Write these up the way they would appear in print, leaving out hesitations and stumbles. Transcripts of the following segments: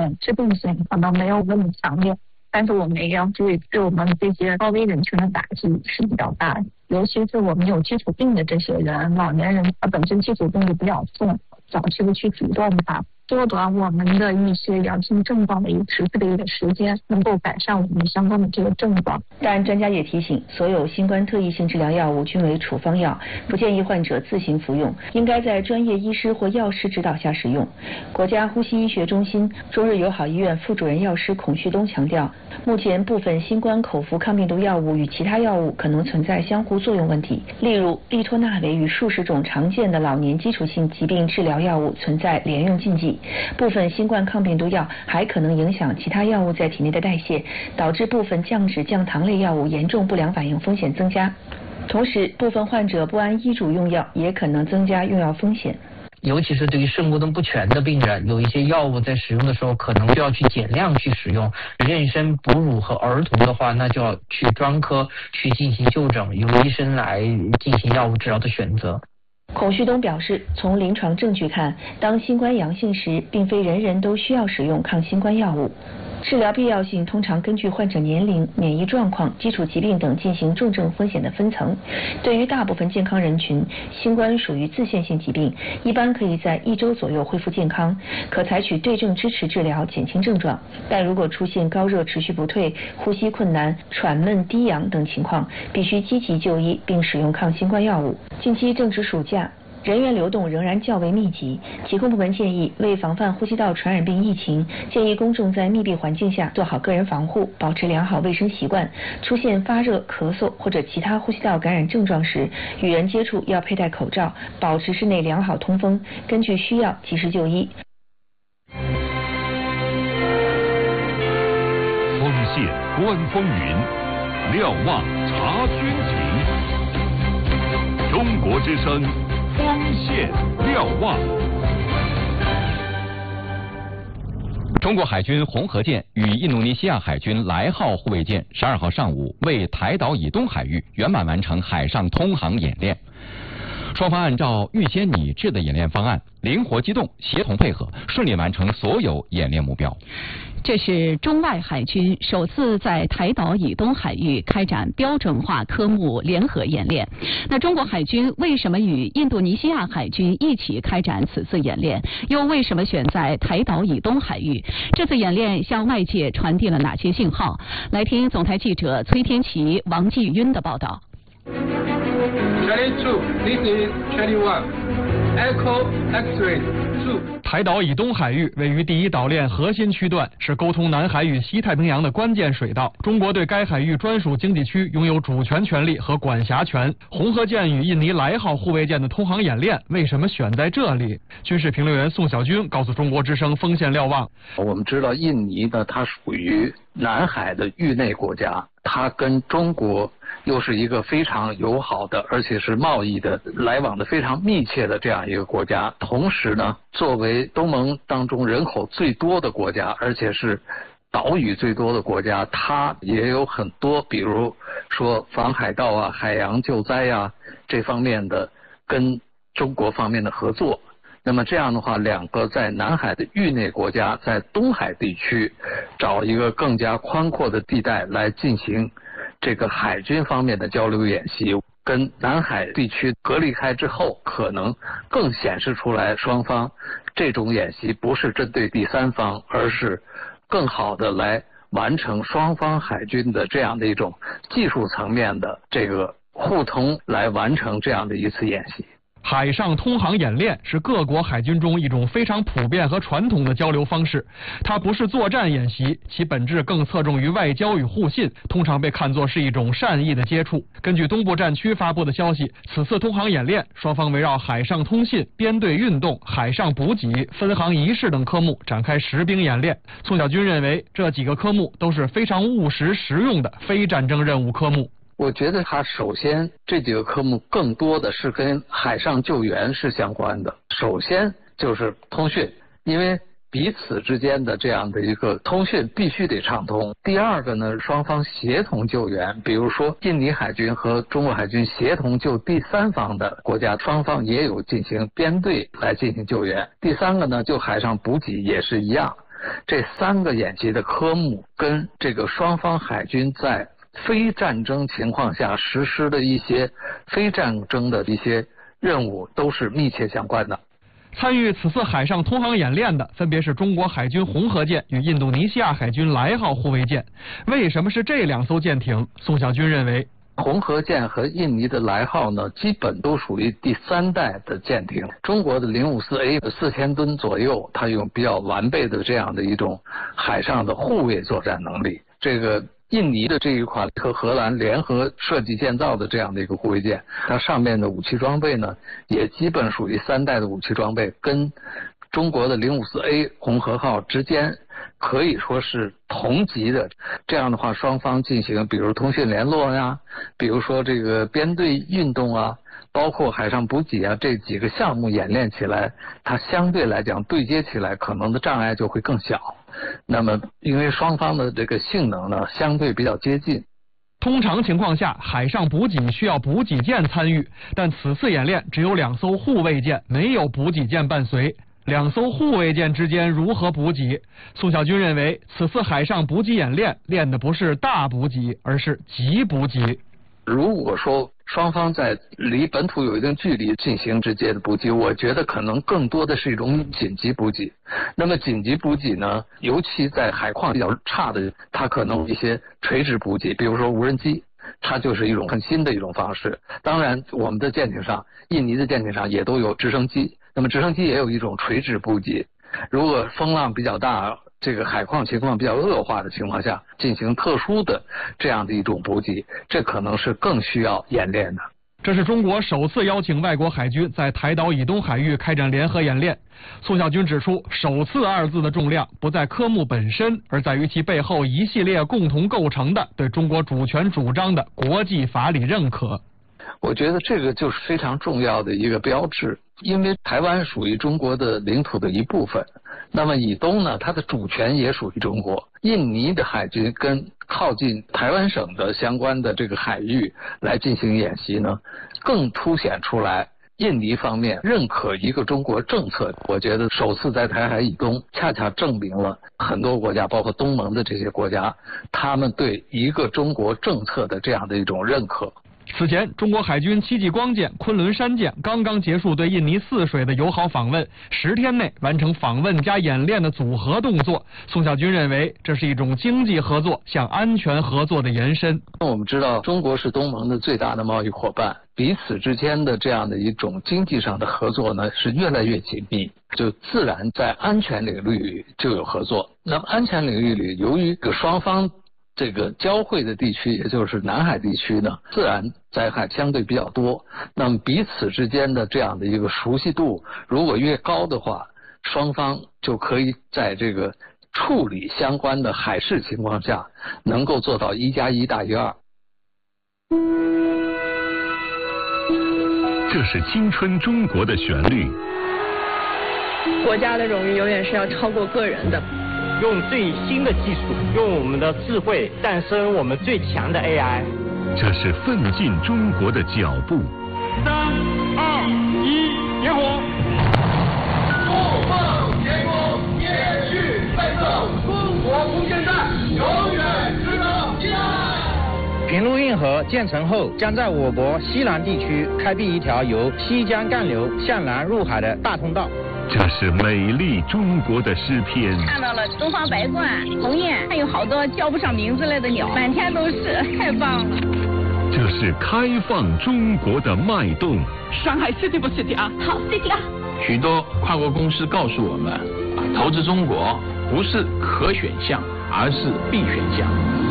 致病性可能没有那么强烈，但是我们也要注意，对我们这些高危人群的打击是比较大的，尤其是我们有基础病的这些人，老年人他本身基础病就比较重，早期的去主动它缩短我们的一些阳性症状的一个持续的一个时间，能够改善我们相关的这个症状。 但专家也提醒，所有新冠特异性治疗药物均为处方药，不建议患者自行服用，应该在专业医师或药师指导下使用。国家呼吸医学中心中日友好医院副主任药师孔旭东强调，目前部分新冠口服抗病毒药物与其他药物可能存在相互作用问题，例如利托那韦与数十种常见的老年基础性疾病治疗药物存在联用禁忌。部分新冠抗病毒药还可能影响其他药物在体内的代谢，导致部分降脂降糖类药物严重不良反应风险增加。同时，部分患者不按医嘱用药，也可能增加用药风险。 尤其是对于肾功能不全的病人，有一些药物在使用的时候可能就要去减量去使用。妊娠、哺乳和儿童的话，那就要去专科去进行就诊，由医生来进行药物治疗的选择。 孔旭东表示，从临床证据看，当新冠阳性时，并非人人都需要使用抗新冠药物。治疗必要性通常根据患者年龄、免疫状况、基础疾病等进行重症风险的分层。对于大部分健康人群，新冠属于自限性疾病，一般可以在1周左右恢复健康，可采取对症支持治疗减轻症状。但如果出现高热持续不退、呼吸困难、喘闷、低氧等情况，必须积极就医并使用抗新冠药物。近期正值暑假，人员流动仍然较为密集，疾控部门建议，为防范呼吸道传染病疫情，建议公众在密闭环境下做好个人防护，保持良好卫生习惯。出现发热、咳嗽或者其他呼吸道感染症状时，与人接触要佩戴口罩，保持室内良好通风，根据需要及时就医。 锋线观风云，瞭望察军情。中国之声，锋线瞭望。 中国海军红河舰与印度尼西亚海军来号护卫舰12号上午为台岛以东海域圆满完成海上通航演练。双方按照预先拟制的演练方案，灵活机动、协同配合，顺利完成所有演练目标。 这是中外海军首次在台岛以东海域开展标准化科目联合演练。那中国海军为什么与印度尼西亚海军一起开展此次演练？又为什么选在台岛以东海域？这次演练向外界传递了哪些信号？来听总台记者崔天琪、王继晕的报道。 Charlie 2, this is Charlie 1. Echo X-ray 2. 台岛以东海域位于第一岛链核心区段，是沟通南海与西太平洋的关键水道。中国对该海域专属经济区拥有主权权利和管辖权。红河舰与印尼来号护卫舰的通航演练为什么选在这里？军事评论员宋小军告诉中国之声锋线瞭望。 我们知道印尼呢，它属于南海的域内国家，它跟中国又是一个非常友好的，而且是贸易的来往的非常密切的这样一个国家。同时呢，作为东盟当中人口最多的国家，而且是岛屿最多的国家，它也有很多，比如说防海盗啊、海洋救灾啊这方面的跟中国方面的合作。那么这样的话，两个在南海的域内国家在东海地区找一个更加宽阔的地带来进行这个海军方面的交流演习，跟南海地区隔离开之后，可能更显示出来双方这种演习不是针对第三方，而是更好的来完成双方海军的这样的一种技术层面的这个互通，来完成这样的一次演习。 海上通航演练是各国海军中一种非常普遍和传统的交流方式，它不是作战演习，其本质更侧重于外交与互信，通常被看作是一种善意的接触。根据东部战区发布的消息，此次通航演练，双方围绕海上通信、编队运动、海上补给、分航仪式等科目展开实兵演练。宋小军认为，这几个科目都是非常务实实用的非战争任务科目。 我觉得它首先这几个科目更多的是跟海上救援是相关的。首先就是通讯，因为彼此之间的这样的一个通讯必须得畅通。第二个呢，双方协同救援，比如说印尼海军和中国海军协同救第三方的国家，双方也有进行编队来进行救援。第三个呢，就海上补给也是一样。 这3个演习的科目跟这个双方海军在非战争情况下实施的一些非战争的一些任务都是密切相关的。 参与此次海上通航演练的分别是中国海军红河舰与印度尼西亚海军莱号护卫舰。为什么是这2艘舰艇？宋小军认为， 红河舰和印尼的莱号呢，基本都属于第3代的舰艇。中国的054A 4000吨左右，它有比较完备的这样的一种海上的护卫作战能力。这个印尼的这一款和荷兰联合设计建造的这样的一个护卫舰，它上面的武器装备呢，也基本属于3代的武器装备，跟中国的054A 红河号之间可以说是同级的。这样的话，双方进行比如通讯联络呀，比如说这个编队运动啊，包括海上补给啊，这几个项目演练起来，它相对来讲对接起来可能的障碍就会更小。那么因为双方的这个性能呢相对比较接近， 通常情况下海上补给需要补给舰参与，但此次演练只有2艘护卫舰，没有补给舰伴随。2艘护卫舰之间如何补给？宋小军认为，此次海上补给演练练的不是大补给，而是急补给。 如果说双方在离本土有一定距离进行直接的补给，我觉得可能更多的是一种紧急补给。那么紧急补给呢，尤其在海况比较差的，它可能有一些垂直补给，比如说无人机，它就是一种很新的一种方式。当然，我们的舰艇上，印尼的舰艇上也都有直升机，那么直升机也有一种垂直补给。如果风浪比较大，这个海况情况比较恶化的情况下，进行特殊的这样的一种补给，这可能是更需要演练的。 这是中国首次邀请外国海军在台岛以东海域开展联合演练。宋小军指出，首次2字的重量不在科目本身，而在于其背后一系列共同构成的对中国主权主张的国际法理认可。 我觉得这个就是非常重要的一个标志，因为台湾属于中国的领土的一部分，那么以东呢，它的主权也属于中国。印尼的海军跟靠近台湾省的相关的这个海域来进行演习呢，更凸显出来印尼方面认可一个中国政策。我觉得首次在台海以东，恰恰证明了很多国家，包括东盟的这些国家，他们对一个中国政策的这样的一种认可。 此前，中国海军戚继光舰、昆仑山舰刚刚结束对印尼泗水的友好访问，10天内完成访问加演练的组合动作。宋小军认为，这是一种经济合作向安全合作的延伸。 我们知道，中国是东盟的最大的贸易伙伴，彼此之间的这样的一种经济上的合作呢，是越来越紧密，就自然在安全领域里就有合作。那么安全领域里，由于双方这个交汇的地区，也就是南海地区呢，自然灾害相对比较多。那么彼此之间的这样的一个熟悉度，如果越高的话，双方就可以在这个处理相关的海事情况下，能够做到1+1大于2。 这是青春中国的旋律。 国家的荣誉永远是要超过个人的。 用最新的技术，用我们的智慧诞生我们最强的 AI。 这是奋进中国的脚步。 3、2、1，点火！不放前功，也去奋斗，中国无间战永远值得期待。 平陆运河建成后，将在我国西南地区开辟一条由西江干流向南入海的大通道。 这是美丽中国的诗篇。 看到了东方白鹳、鸿雁，还有好多叫不上名字来的鸟，满天都是，太棒了。 这是开放中国的脉动。 上海 City 不 City 啊？好 City 啊！ 许多跨国公司告诉我们，投资中国不是可选项，而是必选项。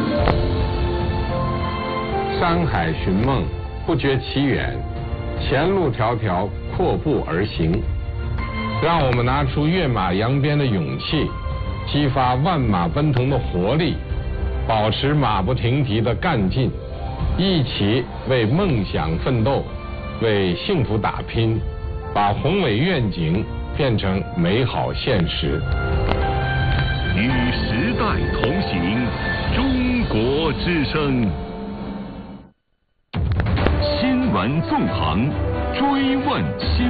山海寻梦，不觉其远，前路迢迢，阔步而行。让我们拿出跃马扬鞭的勇气，激发万马奔腾的活力，保持马不停蹄的干劲，一起为梦想奋斗，为幸福打拼，把宏伟愿景变成美好现实。 与时代同行，中国之声。新闻纵横，追问新